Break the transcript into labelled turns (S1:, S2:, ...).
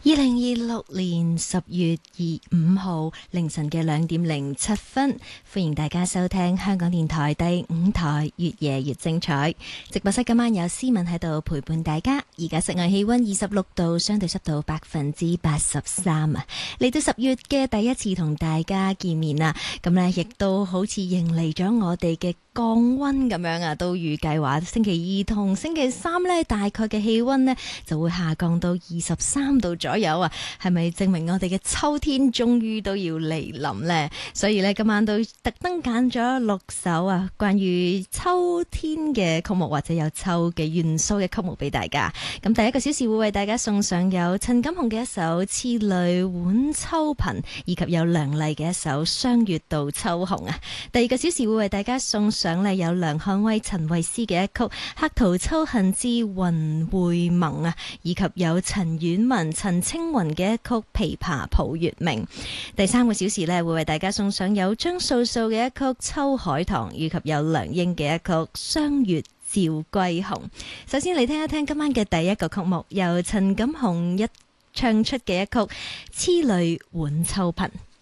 S1: 2026年10月5號凌晨嘅2點07分，歡迎大家收聽香港電台第5台越夜越精彩直播室。今晚有思敏喺度陪伴大家。而家室外氣溫26度，相對濕度83%啊！嚟到10月嘅第一次同大家見面啦，咁呢亦都好似迎嚟咗我哋嘅降溫咁樣啊，都預計話星期2同星期3呢，大概嘅氣溫呢就會下降到23度左右啊，係咪證明我哋嘅秋天終於都要嚟臨呢？所以呢，今晚都特登揀咗6首啊，關於秋天嘅曲目或者有秋嘅元素嘅曲目俾大家。咁第一個小時會為大家送上有陳錦鴻嘅一首《痴淚換秋頻》，以及有梁麗嘅一首《霜月渡秋紅》啊。第二個小時會為大家送上呢有梁漢威、陳慧思嘅一曲《客途秋恨之雲會盟》啊，以及有陳婉文、陳清雲嘅一曲《琵琶抱月明》。第三個小時呢會為大家送上有張素素嘅一曲《秋海棠》，以及有梁英嘅一曲《霜月照歸紅》。首先嚟聽一聽今晚嘅第一個曲目，由陳錦鴻唱出嘅一曲《痴淚換秋頻》。